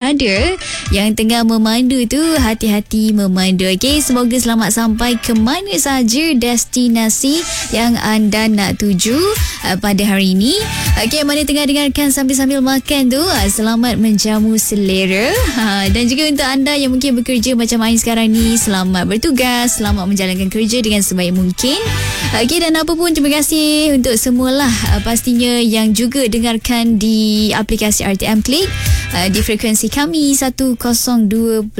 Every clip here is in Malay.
ada yang tengah memandu tu, hati-hati memandu. Okey, semoga selamat sampai ke mana saja destinasi yang anda nak tuju pada hari ini. Okey, mana tengah dengarkan sambil-sambil makan tu, selamat menjamu selera. Dan juga untuk anda yang mungkin bekerja macam Ain sekarang ni, selamat bertugas, selamat menjalankan kerja dengan sebaik mungkin. Okey, dan apa pun terima kasih untuk semualah pastinya yang juga dengarkan di aplikasi RTM Klik, di frekuensi kami 102.3,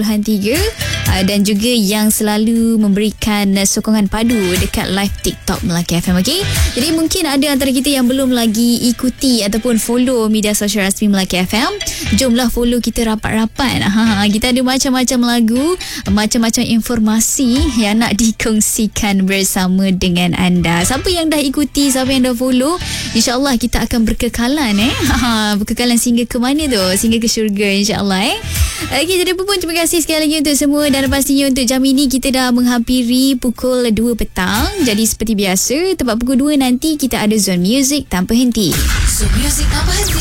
dan juga yang selalu memberikan sokongan padu dekat live TikTok Melaka FM. Okey, jadi mungkin ada antara kita yang belum lagi ikuti ataupun follow media sosial rasmi Melaka FM. Jomlah follow kita rapat-rapat. Kita ada macam-macam lagu, macam-macam informasi yang nak dikongsikan bersama dengan anda. Siapa yang dah ikuti, siapa yang dah follow, InsyaAllah kita akan berkekalan berkekalan sehingga ke mana tu? Sehingga ke syurga, insyaAllah. Okey, jadi apa pun terima kasih sekali lagi untuk semua. Dan pastinya untuk jam ini kita dah menghampiri pukul 2 petang. Jadi seperti biasa, tepat pukul 2 nanti kita ada Zone Music Tanpa Henti. Zone Music Tanpa Henti.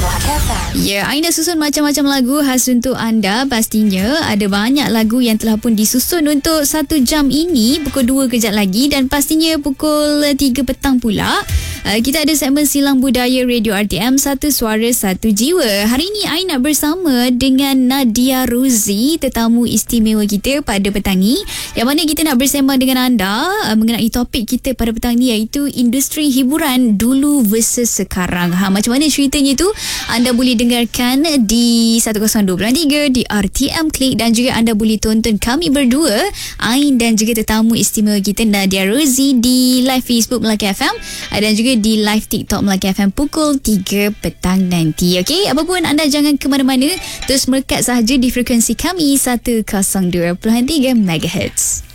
Ya, Ain dah susun macam-macam lagu khas untuk anda. Pastinya ada banyak lagu yang telah pun disusun untuk 1 jam ini. Pukul 2 kejap lagi. Dan pastinya pukul 3 petang pula kita ada segmen Silang Budaya Radio RTM, Satu Suara Satu Jiwa. Hari ini Ain nak bersama dengan Nadia Ruzi, tetamu istimewa kita pada petang ni, yang mana kita nak bersembang dengan anda mengenai topik kita pada petang ni, iaitu industri hiburan dulu versus sekarang. Macam mana ceritanya tu? Anda boleh dengarkan di 102.3 di RTM Klik, dan juga anda boleh tonton kami berdua, Ain dan juga tetamu istimewa kita Nadia Ruzi, di live Facebook Melaka FM dan juga di live TikTok Melaka FM pukul 3 petang nanti. Okey, apapun anda jangan ke mana-mana, terus melekat sahaja di frekuensi kami 102.3 MHz.